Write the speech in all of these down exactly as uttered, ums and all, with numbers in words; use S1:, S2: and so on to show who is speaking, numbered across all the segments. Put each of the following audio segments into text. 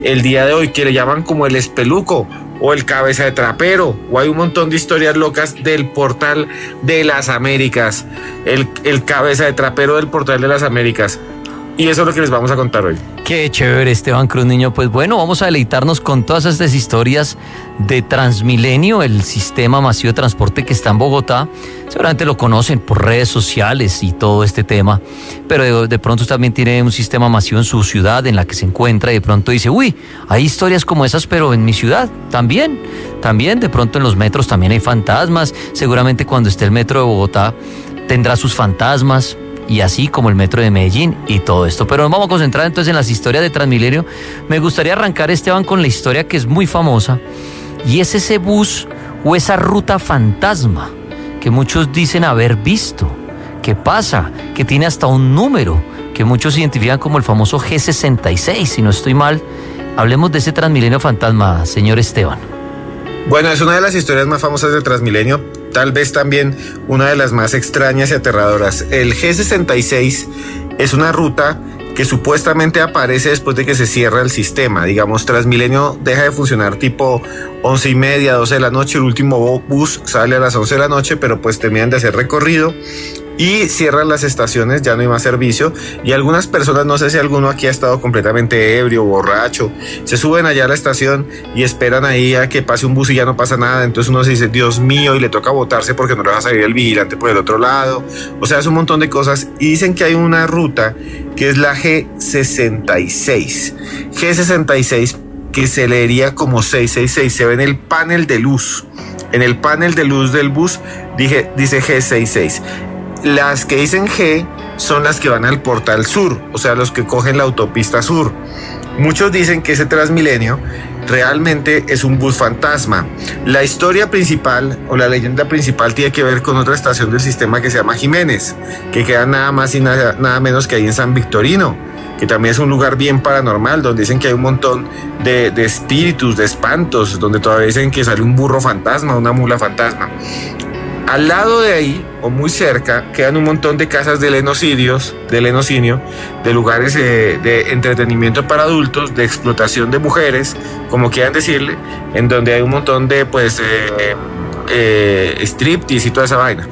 S1: el día de hoy, que le llaman como el espeluco o el cabeza de trapero, o hay un montón de historias locas del portal de las Américas, el, el cabeza de trapero del portal de las Américas. Y eso es lo que les vamos a contar hoy.
S2: Qué chévere, Esteban Cruz, niño. Pues bueno, vamos a deleitarnos con todas estas historias de Transmilenio, el sistema masivo de transporte que está en Bogotá. Seguramente lo conocen por redes sociales y todo este tema, pero de, de pronto también tiene un sistema masivo en su ciudad en la que se encuentra y de pronto dice, uy, hay historias como esas, pero en mi ciudad también, también de pronto en los metros también hay fantasmas. Seguramente cuando esté el metro de Bogotá tendrá sus fantasmas, y así como el metro de Medellín y todo esto. Pero nos vamos a concentrar entonces en las historias de Transmilenio. Me gustaría arrancar, Esteban, con la historia que es muy famosa, y es ese bus o esa ruta fantasma que muchos dicen haber visto, que pasa, que tiene hasta un número, que muchos identifican como el famoso G sesenta y seis, si no estoy mal. Hablemos de ese Transmilenio fantasma, señor Esteban.
S1: Bueno, es una de las historias más famosas de Transmilenio, tal vez también una de las más extrañas y aterradoras. El G sesenta y seis es una ruta que supuestamente aparece después de que se cierra el sistema. Digamos, Transmilenio deja de funcionar tipo once y media, doce de la noche, el último bus sale a las once de la noche, pero pues terminan de hacer recorrido y cierran las estaciones, ya no hay más servicio, y algunas personas, no sé si alguno aquí ha estado completamente ebrio, borracho, se suben allá a la estación y esperan ahí a que pase un bus y ya no pasa nada, entonces uno se dice, Dios mío, y le toca botarse porque no le va a salir el vigilante por el otro lado. O sea, es un montón de cosas, y dicen que hay una ruta que es la G sesenta y seis, G sesenta y seis, que se leería como seiscientos sesenta y seis, se ve en el panel de luz, en el panel de luz del bus dije, dice G sesenta y seis. Las que dicen G son las que van al portal sur, o sea, los que cogen la autopista sur. Muchos dicen que ese Transmilenio realmente es un bus fantasma. La historia principal o la leyenda principal tiene que ver con otra estación del sistema que se llama Jiménez, que queda nada más y nada, nada menos que ahí en San Victorino, que también es un lugar bien paranormal, donde dicen que hay un montón de, de espíritus, de espantos, donde todavía dicen que sale un burro fantasma, una mula fantasma. Al lado de ahí, o muy cerca, quedan un montón de casas de lenocidios, de lenocinio, de lugares eh, de entretenimiento para adultos, de explotación de mujeres, como quieran decirle, en donde hay un montón de, pues, eh, eh, striptease y toda esa vaina.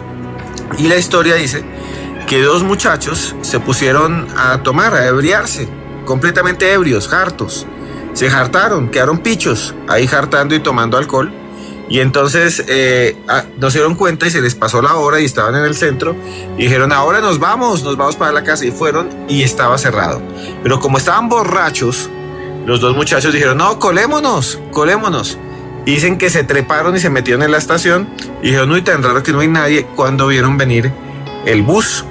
S1: Y la historia dice que dos muchachos se pusieron a tomar, a ebriarse, completamente ebrios, hartos. Se hartaron, quedaron pichos, ahí hartando y tomando alcohol. Y entonces eh, ah, no se dieron cuenta y se les pasó la hora y estaban en el centro y dijeron, ahora nos vamos, nos vamos para la casa, y fueron y estaba cerrado. Pero como estaban borrachos, los dos muchachos dijeron, no, colémonos, colémonos. Y dicen que se treparon y se metieron en la estación y dijeron, uy, tan raro que no hay nadie, cuando vieron venir el bus,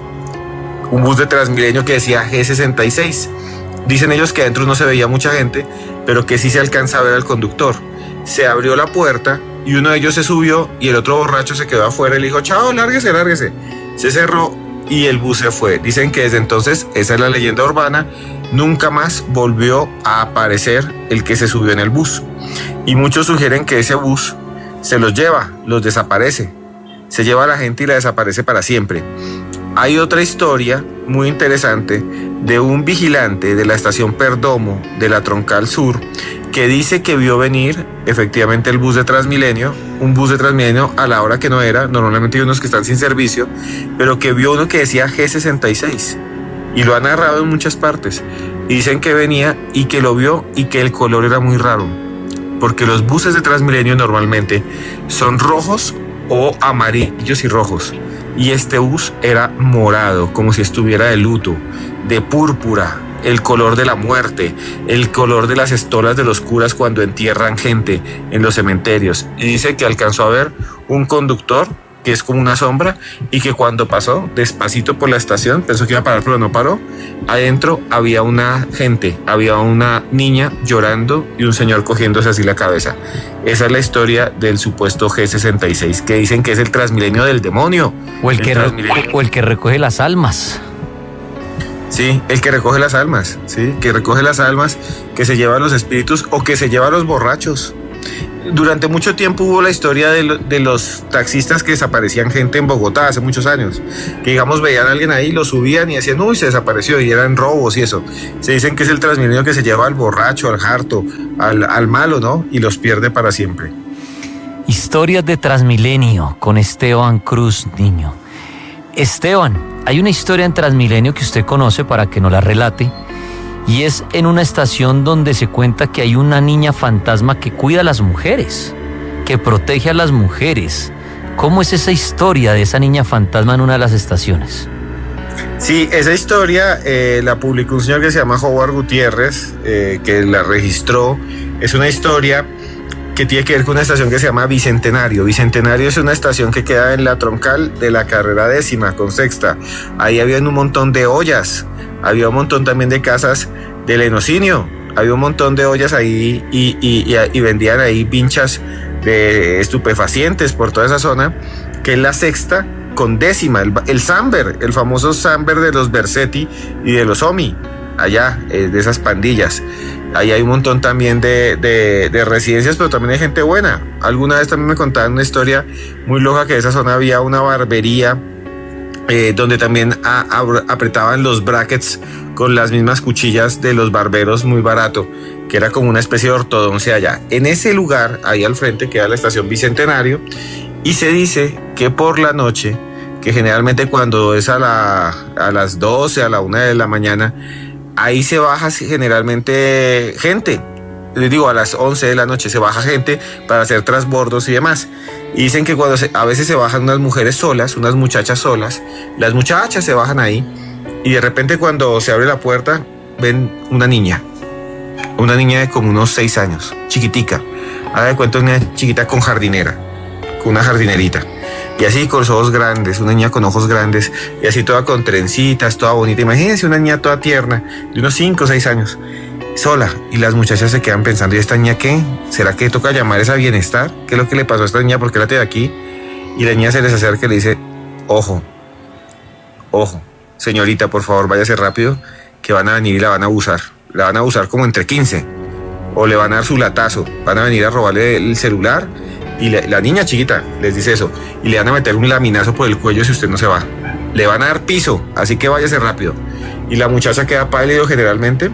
S1: un bus de Transmilenio que decía G sesenta y seis. Dicen ellos que adentro no se veía mucha gente, pero que sí se alcanza a ver al conductor. Se abrió la puerta y uno de ellos se subió y el otro borracho se quedó afuera y le dijo, chao, lárguese, lárguese. Se cerró y el bus se fue. Dicen que desde entonces, esa es la leyenda urbana, nunca más volvió a aparecer el que se subió en el bus. Y muchos sugieren que ese bus se los lleva, los desaparece. Se lleva a la gente y la desaparece para siempre. Hay otra historia muy interesante de un vigilante de la estación Perdomo de la Troncal Sur que dice que vio venir efectivamente el bus de Transmilenio, un bus de Transmilenio a la hora que no era, normalmente hay unos que están sin servicio, pero que vio uno que decía G sesenta y seis y lo ha narrado en muchas partes. Y dicen que venía y que lo vio y que el color era muy raro, porque los buses de Transmilenio normalmente son rojos o amarillos y rojos. Y este bus era morado, como si estuviera de luto, de púrpura, el color de la muerte, el color de las estolas de los curas cuando entierran gente en los cementerios. Y dice que alcanzó a ver un conductor que es como una sombra y que cuando pasó despacito por la estación, pensó que iba a parar pero no paró, adentro había una gente, había una niña llorando y un señor cogiéndose así la cabeza. Esa es la historia del supuesto G sesenta y seis, que dicen que es el Transmilenio del demonio.
S2: O el, el que, re- o el que recoge las almas.
S1: Sí, el que recoge las almas, sí, que recoge las almas, que se lleva a los espíritus o que se lleva a los borrachos. durante mucho tiempo hubo la historia de, lo, de los taxistas que desaparecían gente en Bogotá hace muchos años. Que digamos veían a alguien ahí, lo subían y decían, uy, se desapareció, y eran robos y eso. Se dicen que es el Transmilenio que se lleva al borracho, al harto, al, al malo, ¿no? Y los pierde para siempre.
S2: Historias de Transmilenio con Esteban Cruz Niño. Esteban, hay una historia en Transmilenio que usted conoce para que nos la relate. Y es en una estación donde se cuenta que hay una niña fantasma que cuida a las mujeres, que protege a las mujeres. ¿Cómo es esa historia de esa niña fantasma en una de las estaciones?
S1: Sí, esa historia eh, la publicó un señor que se llama Howard Gutiérrez, eh, que la registró. Es una historia que tiene que ver con una estación que se llama Bicentenario. Bicentenario es una estación que queda en la troncal de la carrera décima con sexta. Ahí había un montón de ollas. Había un montón también de casas de lenocinio, había un montón de ollas ahí y, y, y, y vendían ahí vinchas de estupefacientes por toda esa zona, que es la sexta con décima, el, el Samber, el famoso Samber de los Bersetti y de los Omi, allá, eh, de esas pandillas. Ahí hay un montón también de, de, de residencias, pero también hay gente buena. Alguna vez también me contaban una historia muy loca que en esa zona había una barbería, Eh, donde también a, a, apretaban los brackets con las mismas cuchillas de los barberos muy barato, que era como una especie de ortodoncia allá. En ese lugar, ahí al frente, queda la estación Bicentenario, y se dice que por la noche, que generalmente cuando es a, la, a las doce, a la una de la mañana, ahí se baja generalmente gente. Les digo, a las once de la noche se baja gente para hacer transbordos y demás. Y dicen que cuando se, a veces se bajan unas mujeres solas, unas muchachas solas, las muchachas se bajan ahí y de repente cuando se abre la puerta ven una niña, una niña de como unos seis años, chiquitica. Haga de cuenta una chiquita con jardinera, con una jardinerita. Y así con los ojos grandes, una niña con ojos grandes, y así toda con trencitas, toda bonita. Imagínense una niña toda tierna, de unos cinco o seis años, sola, y las muchachas se quedan pensando, ¿y esta niña qué? ¿Será que toca llamar esa bienestar? ¿Qué es lo que le pasó a esta niña? ¿Por qué la tiene aquí? Y la niña se les acerca y le dice, ojo, ojo, señorita, por favor, váyase rápido, que van a venir y la van a abusar. La van a abusar como entre quince, o le van a dar su latazo, van a venir a robarle el celular, y la, la niña chiquita les dice eso, y le van a meter un laminazo por el cuello si usted no se va. Le van a dar piso, así que váyase rápido. Y la muchacha queda pálido generalmente,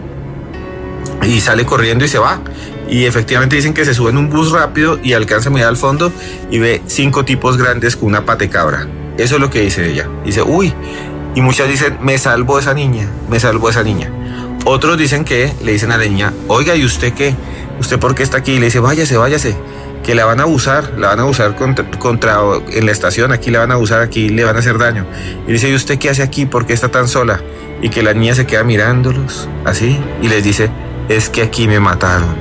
S1: y sale corriendo y se va. Y efectivamente dicen que se sube en un bus rápido y alcanza a mirar al fondo y ve cinco tipos grandes con una patecabra. Eso es lo que dice ella. Dice, uy. Y muchas dicen, me salvó esa niña, me salvó esa niña. Otros dicen que le dicen a la niña, oiga, ¿y usted qué? ¿Usted por qué está aquí? Y le dice, váyase, váyase, que la van a abusar, la van a abusar contra, contra en la estación, aquí la van a abusar, aquí le van a hacer daño. Y dice, ¿y usted qué hace aquí? ¿Por qué está tan sola? Y que la niña se queda mirándolos, así, y les dice, es que aquí me mataron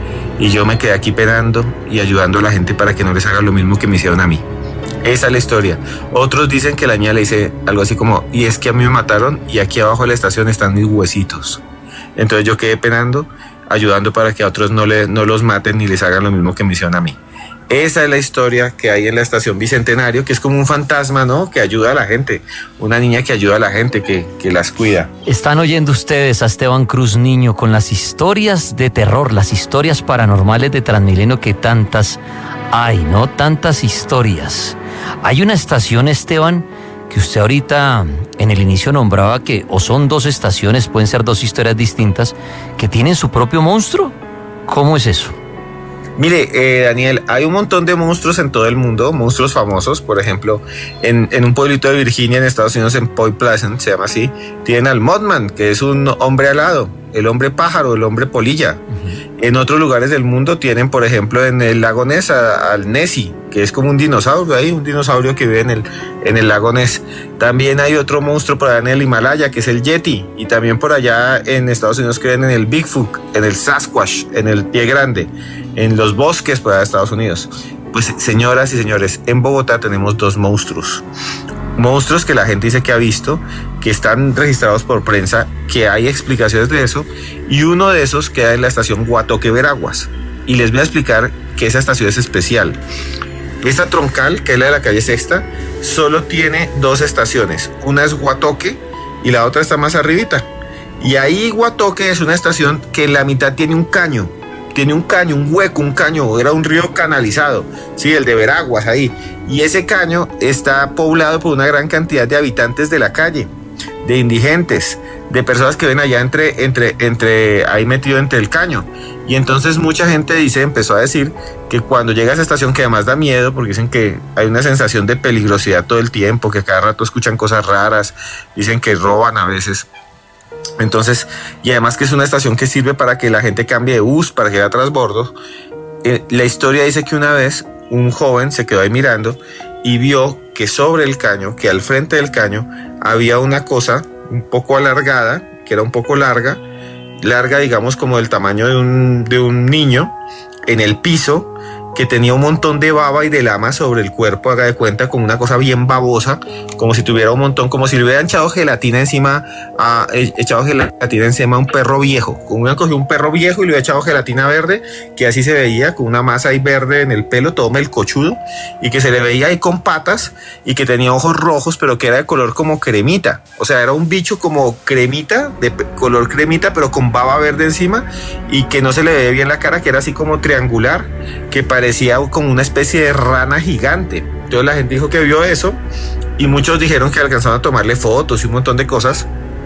S1: y yo me quedé aquí penando y ayudando a la gente para que no les haga lo mismo que me hicieron a mí. Esa es la historia. Otros dicen que la niña le dice algo así como, y es que a mí me mataron y aquí abajo de la estación están mis huesitos. Entonces yo quedé penando, ayudando para que a otros no, le, no los maten ni les hagan lo mismo que me hicieron a mí. Esa es la historia que hay en la estación Bicentenario, que es como un fantasma, ¿no? Que ayuda a la gente. Una niña que ayuda a la gente, que, que las cuida.
S2: Están oyendo ustedes a Esteban Cruz Niño con las historias de terror, las historias paranormales de Transmilenio, que tantas hay, ¿no? Tantas historias. Hay una estación, Esteban, que usted ahorita en el inicio nombraba que o son dos estaciones, pueden ser dos historias distintas, que tienen su propio monstruo. ¿Cómo es eso?
S1: Mire, eh, Daniel, hay un montón de monstruos en todo el mundo, monstruos famosos. Por ejemplo, en, en un pueblito de Virginia, en Estados Unidos, en Point Pleasant, se llama así, tienen al Mothman, que es un hombre alado, el hombre pájaro, el hombre polilla. Uh-huh. En otros lugares del mundo tienen, por ejemplo, en el lago Ness a, al Nessie, que es como un dinosaurio ahí, un dinosaurio que vive en el, en el lago Ness. También hay otro monstruo por allá en el Himalaya, que es el Yeti, y también por allá en Estados Unidos creen en el Bigfoot, en el Sasquatch, en el pie grande, en los bosques por allá de Estados Unidos. Pues señoras y señores, en Bogotá tenemos dos monstruos. Monstruos que la gente dice que ha visto, que están registrados por prensa, que hay explicaciones de eso, y uno de esos queda en la estación Guatoque Veraguas. Y les voy a explicar que esa estación es especial. Esta troncal, que es la de la calle Sexta, solo tiene dos estaciones. Una es Guatoque y la otra está más arribita. Y ahí Guatoque es una estación que en la mitad tiene un caño. tiene un caño, un hueco, un caño, era un río canalizado, sí, el de Veraguas ahí, y ese caño está poblado por una gran cantidad de habitantes de la calle, de indigentes, de personas que ven allá entre, entre, entre, ahí metido entre el caño. Y entonces mucha gente dice, empezó a decir que cuando llega a esa estación, que además da miedo, porque dicen que hay una sensación de peligrosidad todo el tiempo, que cada rato escuchan cosas raras, dicen que roban a veces. Entonces, y además que es una estación que sirve para que la gente cambie de bus, para que haya transbordos. Eh, la historia dice que una vez un joven se quedó ahí mirando y vio que sobre el caño, que al frente del caño, había una cosa un poco alargada, que era un poco larga, larga digamos como del tamaño de un, de un niño, en el piso, que tenía un montón de baba y de lama sobre el cuerpo, haga de cuenta, como una cosa bien babosa, como si tuviera un montón, como si le hubieran echado gelatina encima, a, echado gelatina encima a un perro viejo. Como hubieran cogido un perro viejo y le hubieran echado gelatina verde, que así se veía, con una masa ahí verde en el pelo, todo melcochudo, y que se le veía ahí con patas, y que tenía ojos rojos, pero que era de color como cremita. O sea, era un bicho como cremita, de color cremita, pero con baba verde encima, y que no se le veía bien la cara, que era así como triangular, que parecía como una especie de rana gigante. Entonces la gente dijo que vio eso y muchos dijeron que alcanzaron a tomarle fotos y un montón de cosas,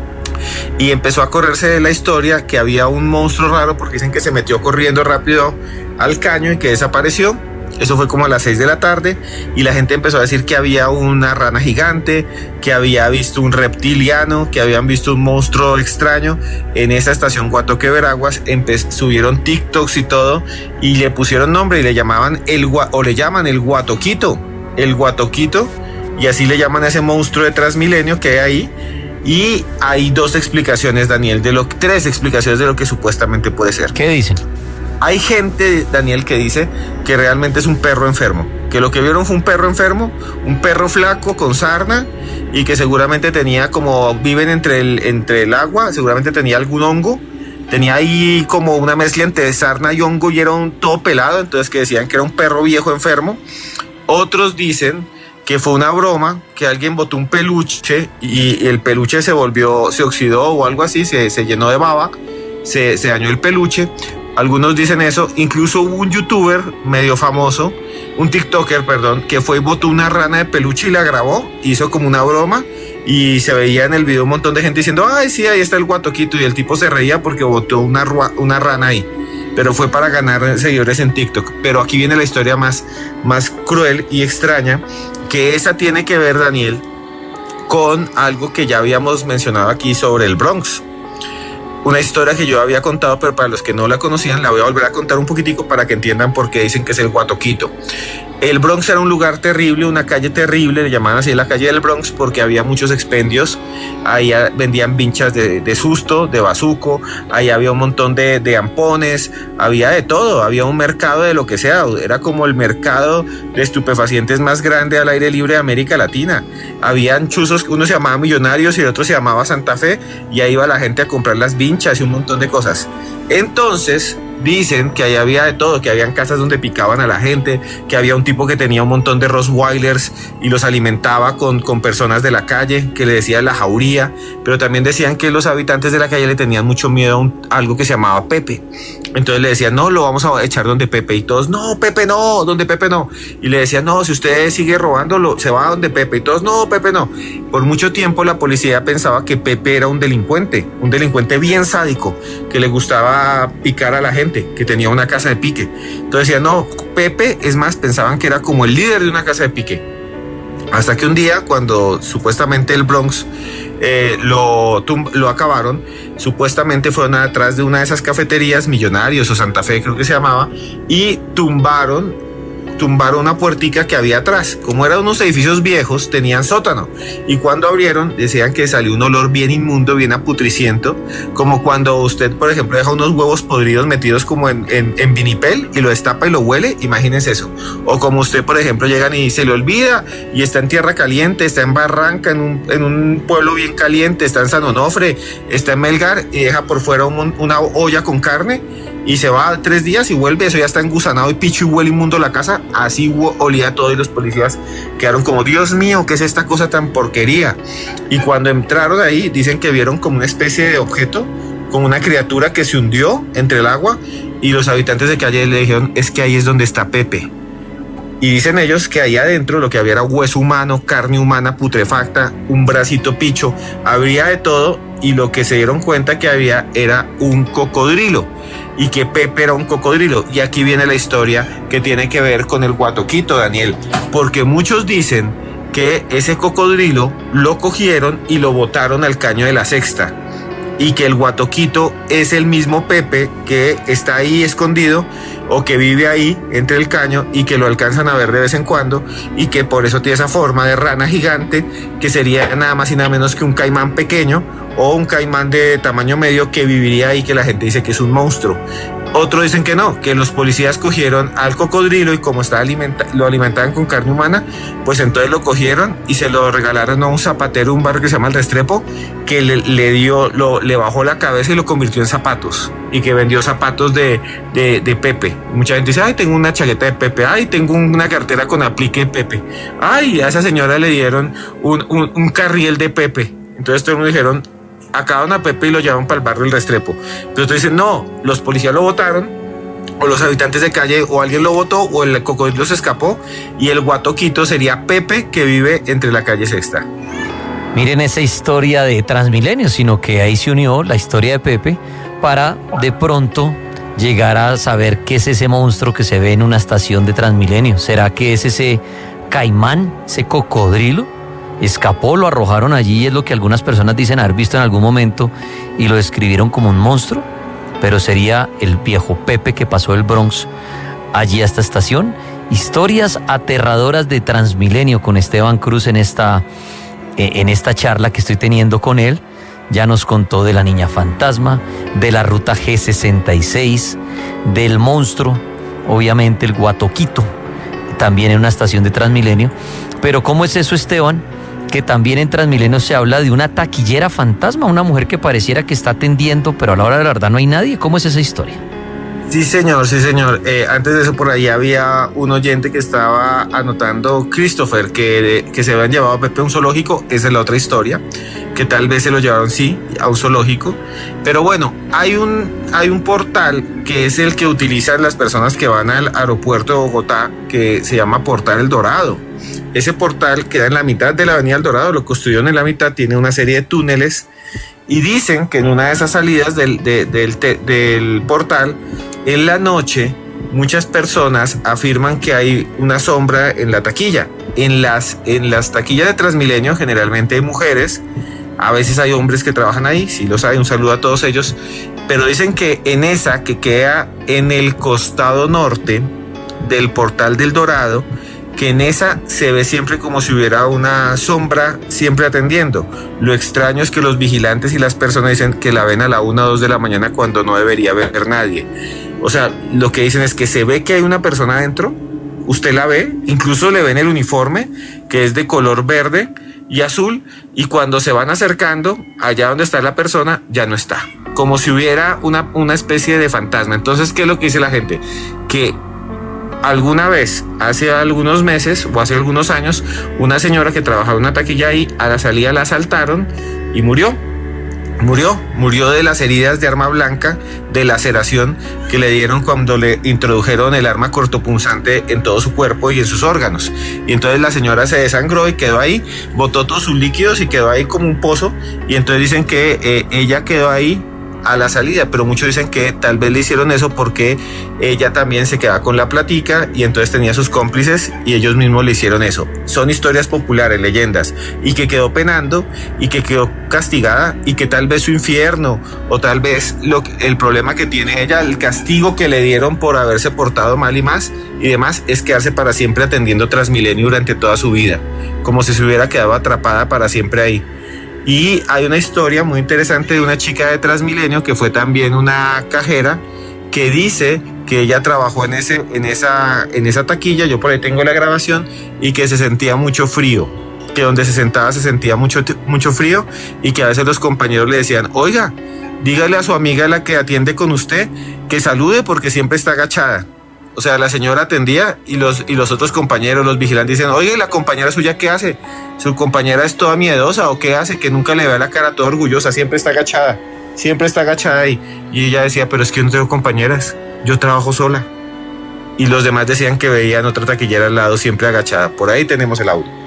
S1: y empezó a correrse de la historia que había un monstruo raro, porque dicen que se metió corriendo rápido al caño y que desapareció. Eso fue como a las seis de la tarde y la gente empezó a decir que había una rana gigante, que había visto un reptiliano, que habían visto un monstruo extraño en esa estación Guatoque Veraguas. Subieron TikToks y todo y le pusieron nombre y le llamaban el o le llaman el Guatoquito, el Guatoquito, y así le llaman a ese monstruo de Transmilenio que hay ahí. Y hay dos explicaciones, Daniel, de lo tres explicaciones de lo que supuestamente puede ser.
S2: ¿Qué dicen?
S1: Hay gente, Daniel, que dice que realmente es un perro enfermo, que lo que vieron fue un perro enfermo, un perro flaco con sarna y que seguramente tenía, como viven entre el, entre el agua, seguramente tenía algún hongo, tenía ahí como una mezcla entre sarna y hongo y era un todo pelado, entonces que decían que era un perro viejo enfermo. Otros dicen que fue una broma, que alguien botó un peluche y el peluche se volvió, se oxidó o algo así, se, se llenó de baba, se, se dañó el peluche. Algunos dicen eso, incluso hubo un youtuber medio famoso, un tiktoker, perdón, que fue y botó una rana de peluche y la grabó, hizo como una broma y se veía en el video un montón de gente diciendo, ay sí, ahí está el Guatoquito, y el tipo se reía porque botó una, una rana ahí, pero fue para ganar seguidores en TikTok. Pero aquí viene la historia más, más cruel y extraña, que esa tiene que ver, Daniel, con algo que ya habíamos mencionado aquí sobre el Bronx. Una historia que yo había contado, pero para los que no la conocían, la voy a volver a contar un poquitico para que entiendan por qué dicen que es el Guatoquito. El Bronx era un lugar terrible, una calle terrible, le llamaban así la calle del Bronx porque había muchos expendios. Ahí vendían vinchas de, de susto, de bazuco, ahí había un montón de, de ampones, había de todo, había un mercado de lo que sea, era como el mercado de estupefacientes más grande al aire libre de América Latina. Habían chuzos, uno se llamaba Millonarios y el otro se llamaba Santa Fe, y ahí iba la gente a comprar las vinchas y un montón de cosas. Entonces dicen que ahí había de todo, que habían casas donde picaban a la gente, que había un tipo que tenía un montón de rottweilers y los alimentaba con, con personas de la calle, que le decían la jauría, pero también decían que los habitantes de la calle le tenían mucho miedo a, un, a algo que se llamaba Pepe. Entonces le decían, no, lo vamos a echar donde Pepe, y todos, no, Pepe no, donde Pepe no, y le decían, no, si usted sigue robándolo, se va a donde Pepe, y todos, no, Pepe no. Por mucho tiempo la policía pensaba que Pepe era un delincuente, un delincuente bien sádico, que le gustaba picar a la gente, que tenía una casa de pique. Entonces decían, no, Pepe, es más, pensaban que era como el líder de una casa de pique. Hasta que un día, cuando supuestamente el Bronx eh, lo, lo acabaron, supuestamente fueron atrás de una de esas cafeterías, Millonarios o Santa Fe creo que se llamaba, y tumbaron tumbaron una puertica que había atrás. Como eran unos edificios viejos, tenían sótano, y cuando abrieron decían que salió un olor bien inmundo, bien aputriciento, como cuando usted, por ejemplo, deja unos huevos podridos metidos como en, en, en vinipel y lo destapa y lo huele, imagínense eso. O como usted, por ejemplo, llegan y se le olvida y está en tierra caliente, está en Barranca, en un, en un pueblo bien caliente, está en San Onofre, está en Melgar, y deja por fuera un, una olla con carne y se va tres días y vuelve, eso ya está engusanado y picho y huele inmundo la casa. Así olía todo, y los policías quedaron como, Dios mío, ¿qué es esta cosa tan porquería? Y cuando entraron ahí, dicen que vieron como una especie de objeto, como una criatura que se hundió entre el agua y los habitantes de calle le dijeron, es que ahí es donde está Pepe. Y dicen ellos que ahí adentro lo que había era hueso humano, carne humana putrefacta, un bracito picho, habría de todo, y lo que se dieron cuenta que había era un cocodrilo, y que Pepe era un cocodrilo. Y aquí viene la historia que tiene que ver con el Guatoquito, Daniel, porque muchos dicen que ese cocodrilo lo cogieron y lo botaron al caño de la Sexta, y que el Guatoquito es el mismo Pepe que está ahí escondido o que vive ahí entre el caño y que lo alcanzan a ver de vez en cuando, y que por eso tiene esa forma de rana gigante, que sería nada más y nada menos que un caimán pequeño o un caimán de tamaño medio que viviría ahí, que la gente dice que es un monstruo. Otros dicen que no, que los policías cogieron al cocodrilo y como está alimenta lo alimentaban con carne humana, pues entonces lo cogieron y se lo regalaron a un zapatero, un barrio que se llama El Restrepo, que le, le dio, lo, le bajó la cabeza y lo convirtió en zapatos, y que vendió zapatos de, de, de Pepe. Mucha gente dice, ay, tengo una chaqueta de Pepe, ay, tengo una cartera con aplique de Pepe, ay, a esa señora le dieron un, un, un carriel de Pepe. Entonces todos me dijeron, acaban a Pepe y lo llevan para el barrio El Restrepo. Pero entonces dicen, no, los policías lo botaron, o los habitantes de calle, o alguien lo botó, o el cocodrilo se escapó, y el Guatoquito sería Pepe, que vive entre la calle Sexta.
S2: Miren esa historia de Transmilenio, sino que ahí se unió la historia de Pepe para de pronto llegar a saber qué es ese monstruo que se ve en una estación de Transmilenio. ¿Será que es ese caimán, ese cocodrilo? Escapó, lo arrojaron allí, es lo que algunas personas dicen haber visto en algún momento y lo describieron como un monstruo, pero sería el viejo Pepe que pasó del Bronx allí a esta estación. Historias aterradoras de Transmilenio con Esteban Cruz en esta, en esta charla que estoy teniendo con él. Ya nos contó de la niña fantasma, de la ruta G sesenta y seis, del monstruo, obviamente el Guatoquito, también en una estación de Transmilenio. Pero ¿cómo es eso, Esteban? Que también en Transmilenio se habla de una taquillera fantasma, una mujer que pareciera que está atendiendo, pero a la hora de la verdad no hay nadie. ¿Cómo es esa historia?
S1: Sí, señor, sí, señor. Eh, antes de eso, por ahí había un oyente que estaba anotando, Christopher, que, que se habían llevado a Pepe a un zoológico. Esa es la otra historia, que tal vez se lo llevaron, sí, a un zoológico. Pero bueno, hay un, hay un portal que es el que utilizan las personas que van al aeropuerto de Bogotá, que se llama Portal El Dorado. Ese portal queda en la mitad de la avenida El Dorado, lo construyeron en la mitad, tiene una serie de túneles, y dicen que en una de esas salidas del, de, del, te, del portal, en la noche, muchas personas afirman que hay una sombra en la taquilla. En las, en las taquillas de Transmilenio generalmente hay mujeres, a veces hay hombres que trabajan ahí, sí los hay, un saludo a todos ellos, pero dicen que en esa que queda en el costado norte del Portal del Dorado, que en esa se ve siempre como si hubiera una sombra siempre atendiendo. Lo extraño es que los vigilantes y las personas dicen que la ven a la una o dos de la mañana cuando no debería ver nadie. O sea, lo que dicen es que se ve que hay una persona adentro, usted la ve, incluso le ven el uniforme, que es de color verde y azul, y cuando se van acercando, allá donde está la persona, ya no está. Como si hubiera una, una especie de fantasma. Entonces, ¿qué es lo que dice la gente? Que alguna vez, hace algunos meses o hace algunos años, una señora que trabajaba en una taquilla ahí, a la salida la asaltaron y murió. Murió, murió de las heridas de arma blanca, de laceración que le dieron cuando le introdujeron el arma cortopunzante en todo su cuerpo y en sus órganos. Y entonces la señora se desangró y quedó ahí, botó todos sus líquidos y quedó ahí como un pozo. Y entonces dicen que eh, ella quedó ahí a la salida, pero muchos dicen que tal vez le hicieron eso porque ella también se quedaba con la platica y entonces tenía sus cómplices y ellos mismos le hicieron eso. Son historias populares, leyendas, y que quedó penando y que quedó castigada y que tal vez su infierno o tal vez lo, el problema que tiene ella, el castigo que le dieron por haberse portado mal y más y demás, es quedarse para siempre atendiendo Transmilenio durante toda su vida, como si se hubiera quedado atrapada para siempre ahí. Y hay una historia muy interesante de una chica de Transmilenio que fue también una cajera, que dice que ella trabajó en, ese, en, esa, en esa taquilla, yo por ahí tengo la grabación, y que se sentía mucho frío, que donde se sentaba se sentía mucho, mucho frío, y que a veces los compañeros le decían, oiga, dígale a su amiga, la que atiende con usted, que salude porque siempre está agachada. O sea, la señora atendía y los, y los otros compañeros, los vigilantes, dicen, oye, ¿la compañera suya qué hace? ¿Su compañera es toda miedosa o qué hace? Que nunca le ve la cara toda orgullosa, siempre está agachada. siempre está agachada ahí. Y ella decía, pero es que yo no tengo compañeras, yo trabajo sola. Y los demás decían que veían otra taquillera al lado, siempre agachada. Por ahí tenemos el audio.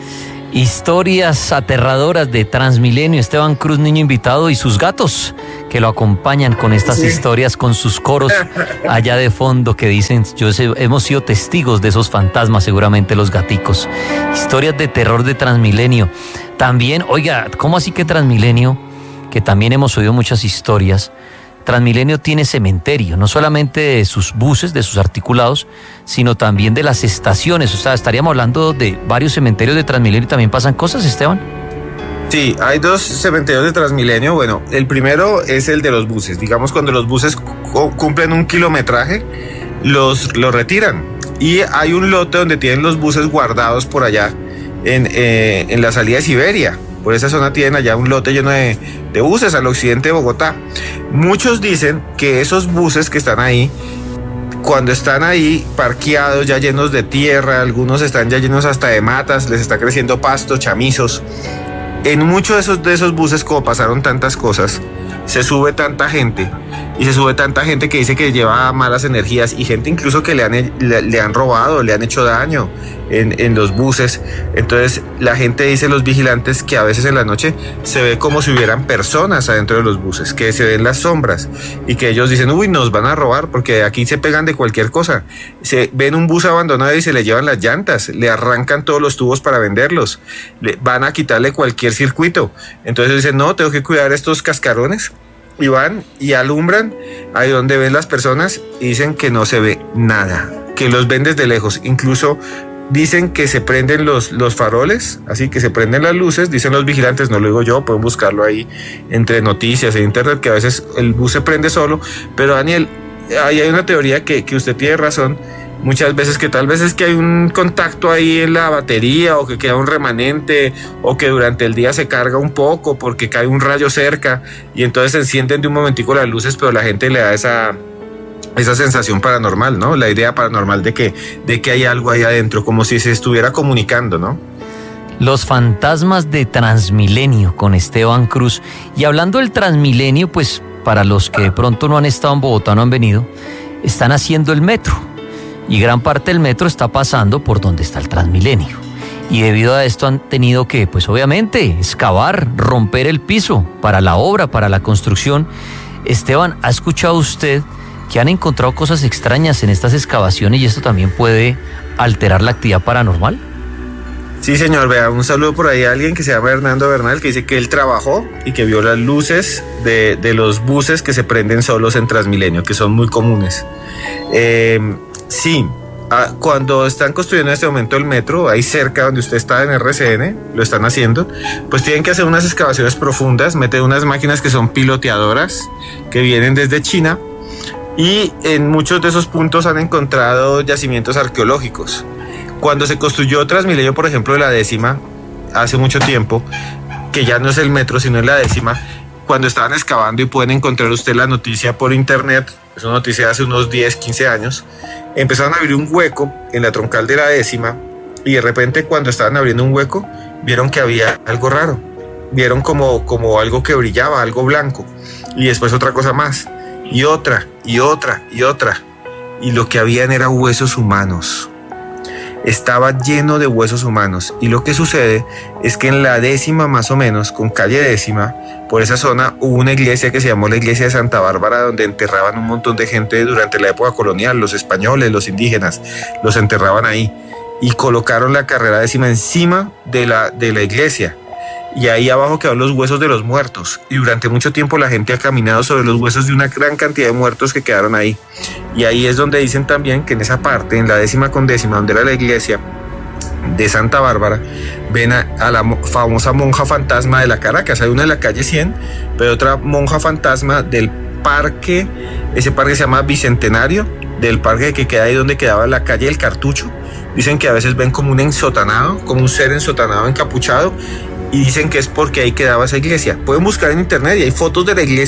S2: Historias aterradoras de Transmilenio. Esteban Cruz, niño invitado, y sus gatos que lo acompañan con estas sí. historias, con sus coros allá de fondo que dicen, yo sé, hemos sido testigos de esos fantasmas, seguramente los gaticos. Historias de terror de Transmilenio. También, oiga, ¿cómo así que Transmilenio? Que también hemos oído muchas historias. Transmilenio tiene cementerio, no solamente de sus buses, de sus articulados, sino también de las estaciones. O sea, estaríamos hablando de varios cementerios de Transmilenio y también pasan cosas, Esteban.
S1: Sí, hay dos cementerios de Transmilenio. Bueno, el primero es el de los buses. Digamos, cuando los buses cumplen un kilometraje, los, los retiran. Y hay un lote donde tienen los buses guardados por allá en, eh, en la salida de Siberia. Por esa zona tienen allá un lote lleno de, de buses al occidente de Bogotá. Muchos dicen que esos buses que están ahí, cuando están ahí parqueados, ya llenos de tierra, algunos están ya llenos hasta de matas, les está creciendo pasto, chamizos. En muchos de esos, de esos buses, como pasaron tantas cosas, se sube tanta gente, y se sube tanta gente que dice que lleva malas energías, y gente incluso que le han, le, le han robado, le han hecho daño en, en los buses. Entonces la gente dice, los vigilantes, que a veces en la noche se ve como si hubieran personas adentro de los buses, que se ven las sombras, y que ellos dicen, uy, nos van a robar, porque aquí se pegan de cualquier cosa. Se ven un bus abandonado y se le llevan las llantas, le arrancan todos los tubos para venderlos, le, van a quitarle cualquier circuito. Entonces dicen, no, tengo que cuidar estos cascarones. Y van y alumbran ahí donde ven las personas y dicen que no se ve nada, que los ven desde lejos. Incluso dicen que se prenden los, los faroles, así que se prenden las luces, dicen los vigilantes, no lo digo yo, pueden buscarlo ahí entre noticias en internet, que a veces el bus se prende solo. Pero Daniel, ahí hay una teoría que, que usted tiene razón, muchas veces, que tal vez es que hay un contacto ahí en la batería, o que queda un remanente, o que durante el día se carga un poco porque cae un rayo cerca y entonces se encienden de un momentico las luces, pero la gente le da esa, esa sensación paranormal, ¿no? La idea paranormal de que, de que hay algo ahí adentro, como si se estuviera comunicando, ¿no?
S2: Los fantasmas de Transmilenio con Esteban Cruz. Y hablando del Transmilenio, pues para los que de pronto no han estado en Bogotá, no han venido, están haciendo el metro. Y gran parte del metro está pasando por donde está el Transmilenio. Y debido a esto han tenido que, pues obviamente, excavar, romper el piso para la obra, para la construcción. Esteban, ¿ha escuchado usted que han encontrado cosas extrañas en estas excavaciones y esto también puede alterar la actividad paranormal?
S1: Sí, señor, vea, un saludo por ahí a alguien que se llama Hernando Bernal, que dice que él trabajó y que vio las luces de, de los buses que se prenden solos en Transmilenio, que son muy comunes. Eh... Sí, cuando están construyendo en este momento el metro, ahí cerca donde usted está en R C N, lo están haciendo, pues tienen que hacer unas excavaciones profundas, meten unas máquinas que son piloteadoras, que vienen desde China, y en muchos de esos puntos han encontrado yacimientos arqueológicos. Cuando se construyó Transmilenio, por ejemplo, de la décima, hace mucho tiempo, que ya no es el metro, sino es la décima, cuando estaban excavando, y pueden encontrar usted la noticia por internet, es una noticia de hace unos diez, quince años, empezaron a abrir un hueco en la troncal de la décima, y de repente cuando estaban abriendo un hueco, vieron que había algo raro, vieron como, como algo que brillaba, algo blanco, y después otra cosa más, y otra, y otra, y otra, y lo que habían eran huesos humanos. Estaba lleno de huesos humanos, y lo que sucede es que en la décima, más o menos, con calle décima, por esa zona hubo una iglesia que se llamó la iglesia de Santa Bárbara, donde enterraban un montón de gente durante la época colonial, los españoles, los indígenas, los enterraban ahí, y colocaron la carrera décima encima de la, de la iglesia, y ahí abajo quedaron los huesos de los muertos, y durante mucho tiempo la gente ha caminado sobre los huesos de una gran cantidad de muertos que quedaron ahí. Y ahí es donde dicen también que en esa parte, en la décima con décima, donde era la iglesia de Santa Bárbara, ven a, a la famosa monja fantasma de la Caracas. Hay una de la calle cien, pero otra monja fantasma del parque, ese parque se llama Bicentenario, del parque que queda ahí donde quedaba la calle del Cartucho. Dicen que a veces ven como un ensotanado, como un ser ensotanado encapuchado, y dicen que es porque ahí quedaba esa iglesia. Pueden buscar en internet y hay fotos de la iglesia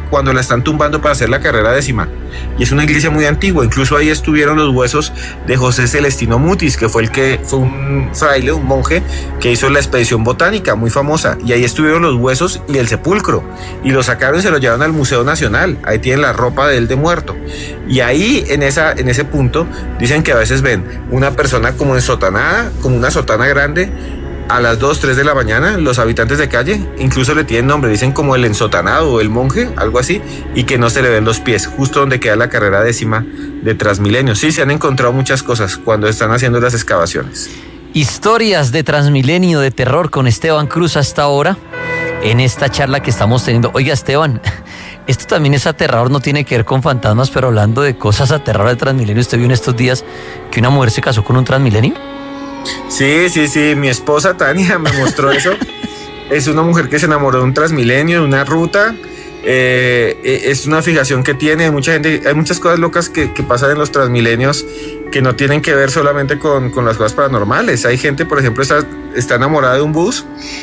S1: cuando la están tumbando para hacer la carrera décima. Y es una iglesia muy antigua, incluso ahí estuvieron los huesos de José Celestino Mutis, que fue el que fue un fraile, un monje que hizo la expedición botánica muy famosa, y ahí estuvieron los huesos y el sepulcro, y lo sacaron y se lo llevaron al Museo Nacional. Ahí tienen la ropa de él de muerto, y ahí en, esa, en ese punto dicen que a veces ven una persona como ensotanada, como una sotana grande, a las dos, tres de la mañana. Los habitantes de calle incluso le tienen nombre, dicen como el ensotanado o el monje, algo así, y que no se le ven los pies, justo donde queda la carrera décima de Transmilenio. Sí, se han encontrado muchas cosas cuando están haciendo las excavaciones.
S2: Historias de Transmilenio, de terror, con Esteban Cruz hasta ahora, en esta charla que estamos teniendo. Oiga, Esteban, esto también es aterrador, no tiene que ver con fantasmas, pero hablando de cosas aterradoras de Transmilenio, ¿usted vio en estos días que una mujer se casó con un Transmilenio?
S1: Sí, sí, sí, mi esposa Tania me mostró eso. Es una mujer que se enamoró de un Transmilenio, de una ruta. Eh, es una fijación que tiene mucha gente. Hay muchas cosas locas que, que pasan en los Transmilenios que no tienen que ver solamente con, con las cosas paranormales. Hay gente, por ejemplo, está, está enamorada de un bus,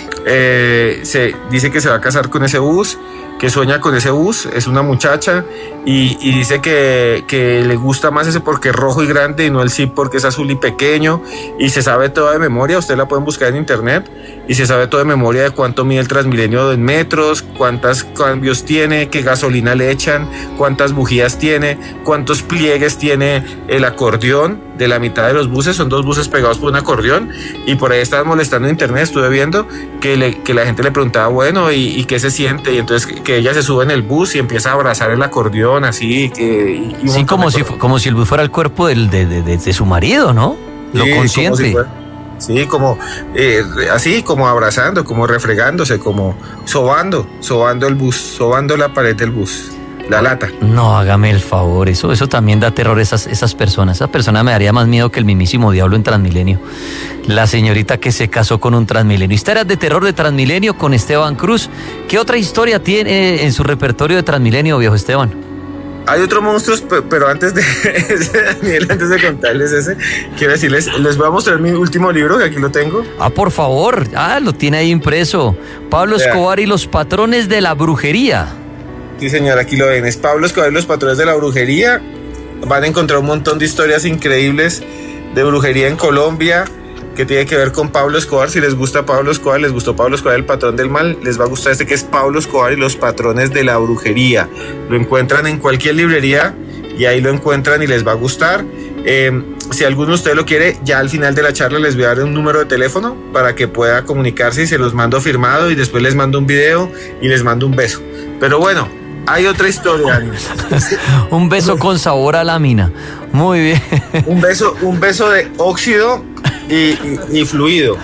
S1: eh, se dice que se va a casar con ese bus, que sueña con ese bus, es una muchacha, y, y dice que, que le gusta más ese porque es rojo y grande y no el sí porque es azul y pequeño, y se sabe todo de memoria. Ustedes la pueden buscar en internet y se sabe todo de memoria de cuánto mide el Transmilenio en metros, cuántos cambios tiene, qué gasolina le echan, cuántas bujías tiene, cuántos pliegues tiene el acordeón de la mitad de los buses. Son dos buses pegados por un acordeón, y por ahí estaban molestando en internet, estuve viendo que, le, que la gente le preguntaba, bueno, ¿y, y qué se siente? Y entonces que, que ella se sube en el bus y empieza a abrazar el acordeón así. Que, y
S2: sí, como si, como si el bus fuera el cuerpo del, de, de, de, de su marido, ¿no? Lo
S1: sí,
S2: consciente.
S1: Como si sí, como eh, así, como abrazando, como refregándose, como sobando, sobando el bus, sobando la pared del bus. La lata.
S2: No, hágame el favor, eso, eso también da terror, esas, esas personas. Esa persona me daría más miedo que el mismísimo diablo en Transmilenio. La señorita que se casó con un Transmilenio. Historias de terror de Transmilenio con Esteban Cruz. ¿Qué otra historia tiene en su repertorio de Transmilenio, viejo Esteban?
S1: Hay otros monstruos, pero antes de Daniel, antes de contarles ese, quiero decirles, les voy a mostrar mi último libro, que aquí lo tengo.
S2: Ah, por favor, ah, lo tiene ahí impreso. Pablo Escobar y los patrones de la brujería.
S1: Sí, señor, aquí lo ven. Es Pablo Escobar y los patrones de la brujería. Van a encontrar un montón de historias increíbles de brujería en Colombia, que tiene que ver con Pablo Escobar. Si les gusta Pablo Escobar, les gustó Pablo Escobar, el patrón del mal, les va a gustar este que es Pablo Escobar y los patrones de la brujería. Lo encuentran en cualquier librería y ahí lo encuentran y les va a gustar. Eh, si alguno de ustedes lo quiere, ya al final de la charla les voy a dar un número de teléfono para que pueda comunicarse, y se los mando firmado, y después les mando un video y les mando un beso. Pero bueno, hay otra historia.
S2: Un beso con sabor a lámina. Muy bien.
S1: Un beso, un beso de óxido y, y, y fluido.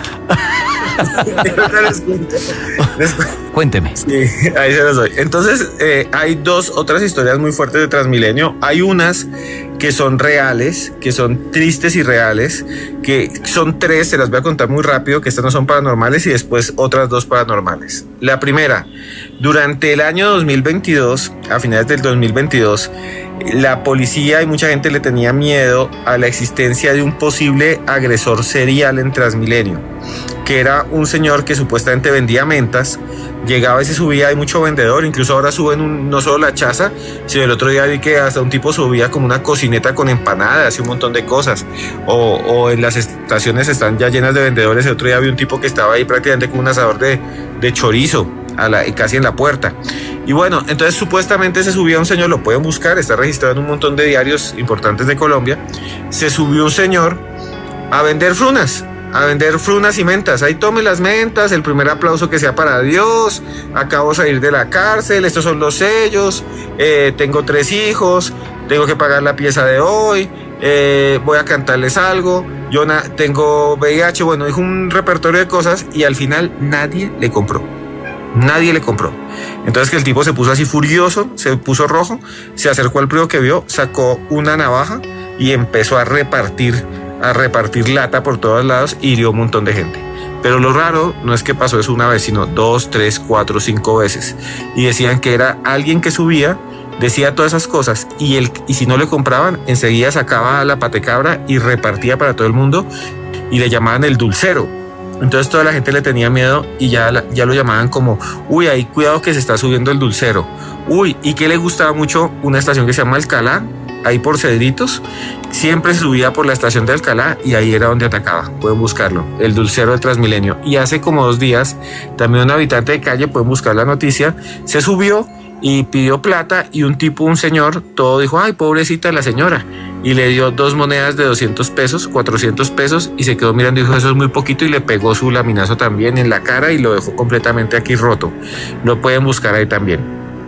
S1: les cuento, les cu
S2: Cuénteme.
S1: Sí, ahí se los doy. Entonces, eh, hay dos otras historias muy fuertes de Transmilenio. Hay unas que son reales, que son tristes y reales, que son tres, se las voy a contar muy rápido, que estas no son paranormales, y después otras dos paranormales. La primera, durante el año dos mil veintidós, a finales del dos mil veintidós, la policía y mucha gente le tenía miedo a la existencia de un posible agresor serial en Transmilenio, que era un señor que supuestamente vendía mentas, llegaba y se subía, hay mucho vendedor, incluso ahora suben un, no solo la chaza, sino el otro día vi que hasta un tipo subía como una cocineta con empanadas y un montón de cosas, o, o en las estaciones están ya llenas de vendedores. El otro día vi un tipo que estaba ahí prácticamente con un asador de, de chorizo, a la, casi en la puerta. Y bueno, entonces supuestamente se subía un señor, lo pueden buscar, está registrado en un montón de diarios importantes de Colombia. Se subió un señor a vender frunas, a vender frunas y mentas. Ahí tome las mentas, el primer aplauso que sea para Dios, acabo de salir de la cárcel, estos son los sellos, eh, tengo tres hijos, tengo que pagar la pieza de hoy, eh, voy a cantarles algo, yo na tengo V I H, bueno, dijo un repertorio de cosas, y al final nadie le compró. Nadie le compró. Entonces que el tipo se puso así furioso, se puso rojo, se acercó al primero que vio, sacó una navaja y empezó a repartir, a repartir lata por todos lados, y hirió un montón de gente. Pero lo raro no es que pasó eso una vez, sino dos, tres, cuatro, cinco veces. Y decían que era alguien que subía, decía todas esas cosas, y, el, y si no le compraban, enseguida sacaba la patecabra y repartía para todo el mundo, y le llamaban el dulcero. Entonces toda la gente le tenía miedo, y ya, ya lo llamaban como, uy, ahí cuidado que se está subiendo el dulcero, Uy, ¿y qué le gustaba mucho? Una estación que se llama Alcalá, ahí por Cedritos. Siempre se subía por la estación de Alcalá y ahí era donde atacaba. Pueden buscarlo, el dulcero del Transmilenio. Y hace como dos días, también un habitante de calle, pueden buscar la noticia, se subió y pidió plata y un tipo, un señor, todo dijo, ay, pobrecita la señora. Y le dio dos monedas de doscientos pesos, cuatrocientos pesos y se quedó mirando y dijo, eso es muy poquito, y le pegó su laminazo también en la cara y lo dejó completamente aquí roto. Lo pueden buscar ahí también.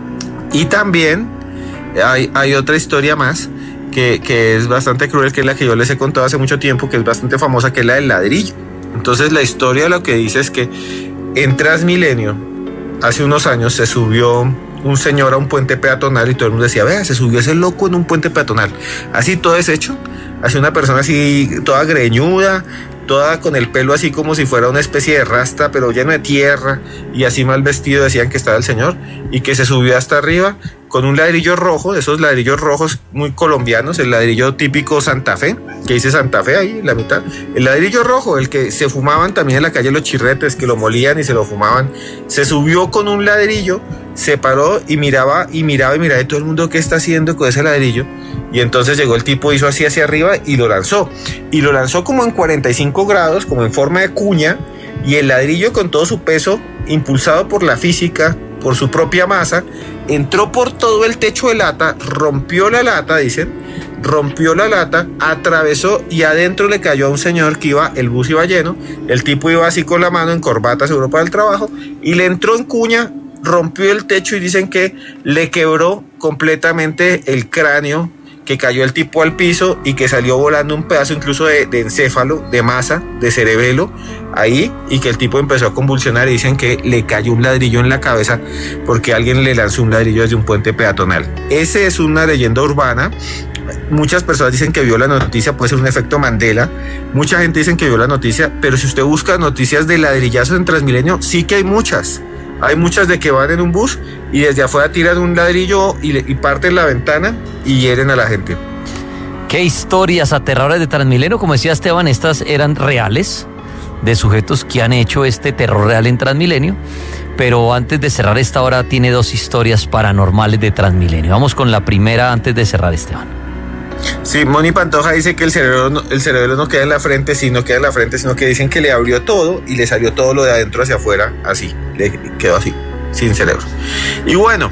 S1: Y también hay, hay otra historia más que, que es bastante cruel, que es la que yo les he contado hace mucho tiempo, que es bastante famosa, que es la del ladrillo. Entonces la historia lo que dice es que en Transmilenio, hace unos años, se subió un señor a un puente peatonal y todo el mundo decía, vea, se subió ese loco en un puente peatonal. Así todo deshecho, así una persona así toda greñuda, toda con el pelo así como si fuera una especie de rasta, pero lleno de tierra, y así mal vestido decían que estaba el señor, y que se subió hasta arriba con un ladrillo rojo, de esos ladrillos rojos muy colombianos, el ladrillo típico Santa Fe, que dice Santa Fe ahí, la mitad, el ladrillo rojo, el que se fumaban también en la calle los chirretes, que lo molían y se lo fumaban. Se subió con un ladrillo, se paró y miraba y miraba y miraba, y todo el mundo, ¿qué está haciendo con ese ladrillo? Y entonces llegó el tipo, hizo así hacia arriba y lo lanzó, y lo lanzó como en cuarenta y cinco grados, como en forma de cuña, y el ladrillo, con todo su peso, impulsado por la física, por su propia masa, entró por todo el techo de lata, rompió la lata, dicen, rompió la lata, atravesó y adentro le cayó a un señor que iba, el bus iba lleno, el tipo iba así con la mano en corbata, seguro para el trabajo, y le entró en cuña, rompió el techo y dicen que le quebró completamente el cráneo, que cayó el tipo al piso y que salió volando un pedazo incluso de, de encéfalo, de masa, de cerebelo ahí, y que el tipo empezó a convulsionar y dicen que le cayó un ladrillo en la cabeza porque alguien le lanzó un ladrillo desde un puente peatonal. Ese es una leyenda urbana. Muchas personas dicen que vio la noticia, puede ser un efecto Mandela. Mucha gente dice que vio la noticia, pero si usted busca noticias de ladrillazos en Transmilenio, sí que hay muchas. Hay muchas de que van en un bus y desde afuera tiran un ladrillo y, y parten la ventana y hieren a la gente.
S2: Qué historias aterradoras de Transmilenio. Como decía Esteban, estas eran reales, de sujetos que han hecho este terror real en Transmilenio. Pero antes de cerrar esta hora, tiene dos historias paranormales de Transmilenio. Vamos con la primera antes de cerrar, Esteban.
S1: Sí, Moni Pantoja dice que el cerebro, no, el cerebro no queda en la frente, sí, no queda en la frente, sino que dicen que le abrió todo y le salió todo lo de adentro hacia afuera, así, le quedó así, sin cerebro. Y bueno,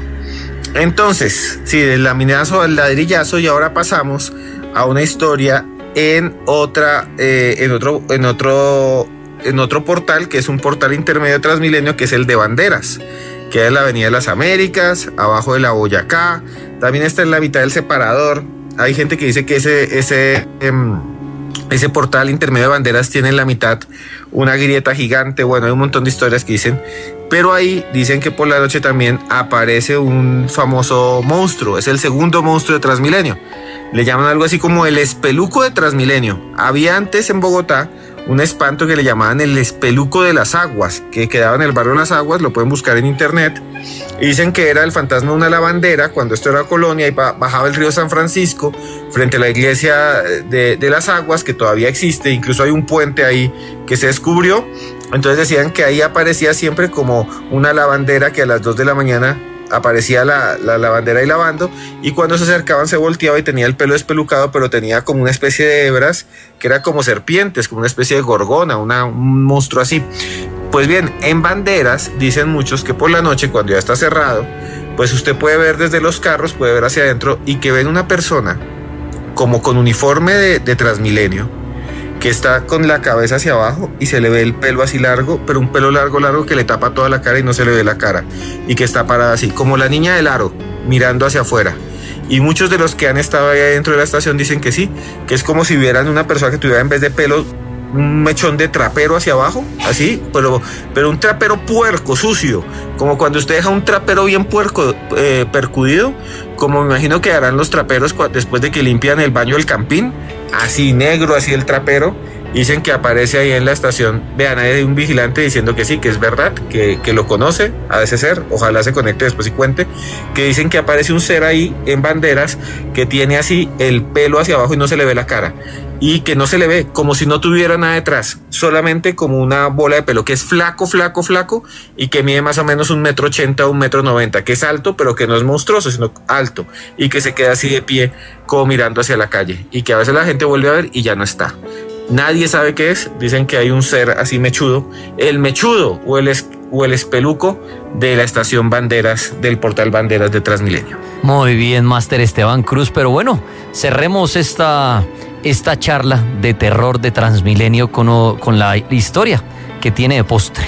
S1: entonces, sí, del laminazo al ladrillazo, y ahora pasamos a una historia en otra, eh, en otro, en otro, en otro portal, que es un portal intermedio de Transmilenio, que es el de Banderas, que es en la Avenida de las Américas, abajo de la Boyacá, también está en la mitad del Separador. Hay gente que dice que ese, ese, um, ese portal intermedio de Banderas tiene en la mitad una grieta gigante. Bueno, hay un montón de historias que dicen, pero ahí dicen que por la noche también aparece un famoso monstruo. Es el segundo monstruo de Transmilenio. Le llaman algo así como el espeluco de Transmilenio. Había antes en Bogotá un espanto que le llamaban el espeluco de las aguas, que quedaba en el barrio de Las Aguas, lo pueden buscar en internet, y dicen que era el fantasma de una lavandera, cuando esto era colonia, y bajaba el río San Francisco, frente a la iglesia de, de Las Aguas, que todavía existe, incluso hay un puente ahí que se descubrió. Entonces decían que ahí aparecía siempre como una lavandera que a las dos de la mañana aparecía la, la lavandera ahí lavando, y cuando se acercaban se volteaba y tenía el pelo espelucado, pero tenía como una especie de hebras que era como serpientes, como una especie de gorgona, una, un monstruo así. Pues bien, en Banderas dicen muchos que por la noche, cuando ya está cerrado, pues usted puede ver desde los carros, puede ver hacia adentro, y que ven una persona como con uniforme de, de Transmilenio, que está con la cabeza hacia abajo y se le ve el pelo así largo, pero un pelo largo, largo que le tapa toda la cara y no se le ve la cara, y que está parada así, como la niña del aro, mirando hacia afuera. Y muchos de los que han estado ahí adentro de la estación dicen que sí, que es como si vieran una persona que tuviera en vez de pelo un mechón de trapero hacia abajo, así, pero, pero un trapero puerco, sucio, como cuando usted deja un trapero bien puerco, eh, percudido, como me imagino que harán los traperos después de que limpian el baño del campín, así negro, así el trapero, Dicen que aparece ahí en la estación. Vean, hay un vigilante diciendo que sí, que es verdad, que, que lo conoce a ese ser. Ojalá se conecte después y cuente. Que dicen que aparece un ser ahí en banderas que tiene así el pelo hacia abajo y no se le ve la cara. Y que no se le ve, como si no tuviera nada detrás, solamente como una bola de pelo, que es flaco, flaco, flaco, y que mide más o menos un metro ochenta o un metro noventa, que es alto, pero que no es monstruoso, sino alto, y que se queda así de pie, como mirando hacia la calle, y que a veces la gente vuelve a ver y ya no está. Nadie sabe qué es. Dicen que hay un ser así mechudo, el mechudo o el, es, o el espeluco de la estación Banderas, del portal Banderas de Transmilenio.
S2: Muy bien, Máster Esteban Cruz, pero bueno, cerremos esta, esta charla de terror de Transmilenio con, con la historia que tiene de postre.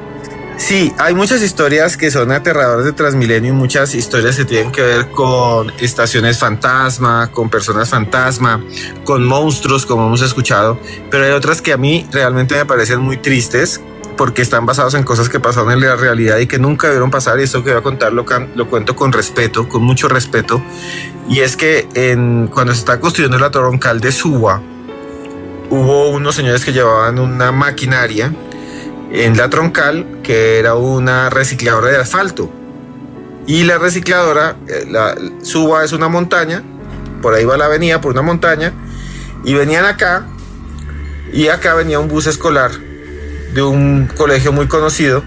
S1: Sí, hay muchas historias que son aterradoras de Transmilenio y muchas historias que tienen que ver con estaciones fantasma, con personas fantasma, con monstruos, como hemos escuchado, pero hay otras que a mí realmente me parecen muy tristes porque están basados en cosas que pasaron en la realidad y que nunca debieron pasar, y esto que voy a contar lo, lo cuento con respeto, con mucho respeto, y es que en, cuando se está construyendo la Troncal de Suba, hubo unos señores que llevaban una maquinaria en la Troncal, que era una recicladora de asfalto, y la recicladora, la Suba es una montaña, por ahí va la avenida, por una montaña, y venían acá, y acá venía un bus escolar de un colegio muy conocido,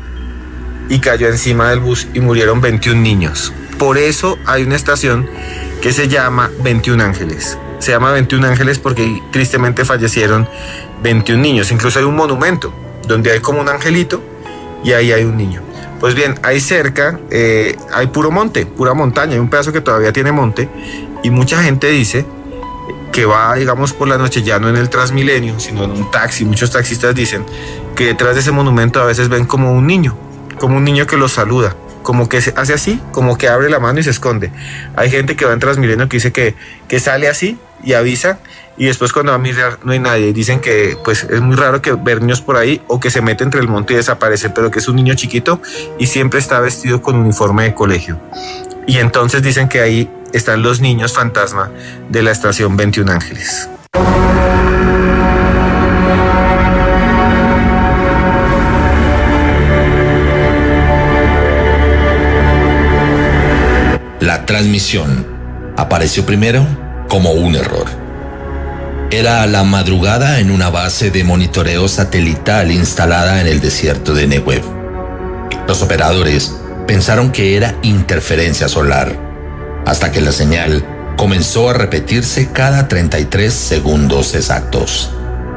S1: y cayó encima del bus y murieron veintiún niños. Por eso hay una estación que se llama veintiún Ángeles. Se llama veintiún Ángeles porque tristemente fallecieron veintiún niños. Incluso hay un monumento donde hay como un angelito y ahí hay un niño. Pues bien, ahí cerca eh, hay puro monte, pura montaña, hay un pedazo que todavía tiene monte, y mucha gente dice que va, digamos, por la noche, ya no en el Transmilenio, sino en un taxi. Muchos taxistas dicen que detrás de ese monumento a veces ven como un niño, como un niño que los saluda, como que se hace así, como que abre la mano y se esconde. Hay gente que va en Transmilenio que dice que, que sale así y avisa, y después cuando va a mirar no hay nadie. Dicen que pues es muy raro que ver niños por ahí, o que se mete entre el monte y desaparece, pero que es un niño chiquito y siempre está vestido con uniforme de colegio. Y entonces dicen que ahí están los niños fantasma de la estación veintiún Ángeles.
S3: La transmisión apareció primero como un error. Era la madrugada en una base de monitoreo satelital instalada en el desierto de Negev. Los operadores pensaron que era interferencia solar, hasta que la señal comenzó a repetirse cada treinta y tres segundos exactos.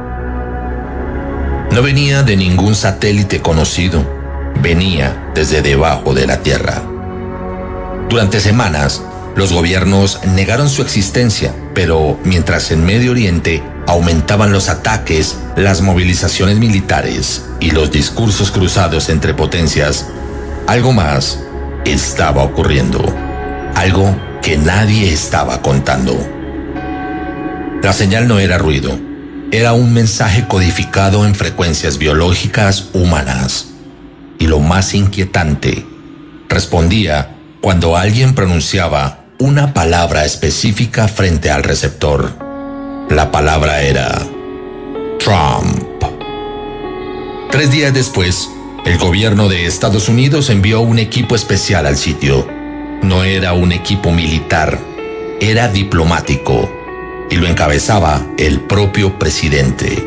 S3: No venía de ningún satélite conocido, venía desde debajo de la Tierra. Durante semanas, los gobiernos negaron su existencia, pero mientras en Medio Oriente aumentaban los ataques, las movilizaciones militares y los discursos cruzados entre potencias, algo más estaba ocurriendo, algo que nadie estaba contando. La señal no era ruido, era un mensaje codificado en frecuencias biológicas humanas. Y lo más inquietante, respondía cuando alguien pronunciaba una palabra específica frente al receptor. La palabra era Trump. Tres días después, el gobierno de Estados Unidos envió un equipo especial al sitio. No era un equipo militar, era diplomático, y lo encabezaba el propio presidente.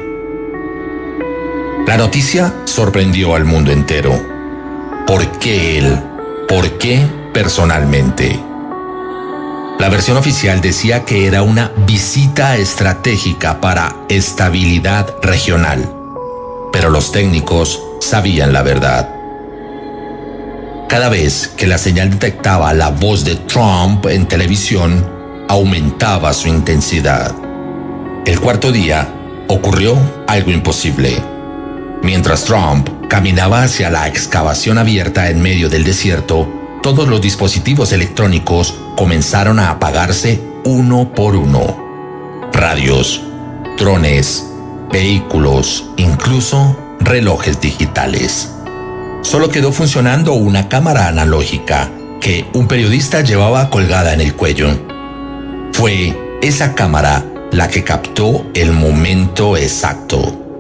S3: La noticia sorprendió al mundo entero. ¿Por qué él? ¿Por qué personalmente? La versión oficial decía que era una visita estratégica para estabilidad regional, pero los técnicos sabían la verdad. Cada vez que la señal detectaba la voz de Trump en televisión, aumentaba su intensidad. El cuarto día ocurrió algo imposible. Mientras Trump caminaba hacia la excavación abierta en medio del desierto, todos los dispositivos electrónicos comenzaron a apagarse uno por uno. Radios, drones, vehículos, incluso relojes digitales. Solo quedó funcionando una cámara analógica que un periodista llevaba colgada en el cuello. Fue esa cámara la que captó el momento exacto.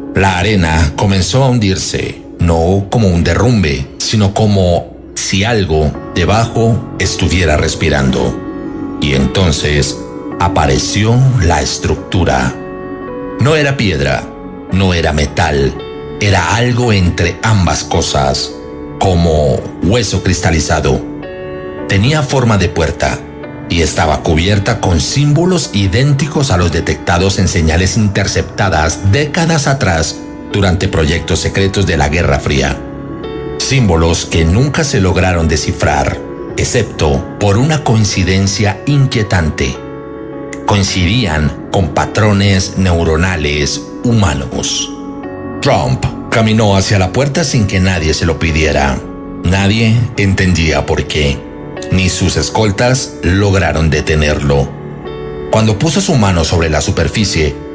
S3: La arena comenzó a hundirse, no como un derrumbe, sino como si algo debajo estuviera respirando. Y entonces apareció la estructura. No era piedra, no era metal, era algo entre ambas cosas, como hueso cristalizado. Tenía forma de puerta y estaba cubierta con símbolos idénticos a los detectados en señales interceptadas décadas atrás durante proyectos secretos de la Guerra Fría. Símbolos que nunca se lograron descifrar, excepto por una coincidencia inquietante. Coincidían con patrones neuronales humanos. Trump caminó hacia la puerta sin que nadie se lo pidiera. Nadie entendía por qué, ni sus escoltas lograron detenerlo. Cuando puso su mano sobre la superficie,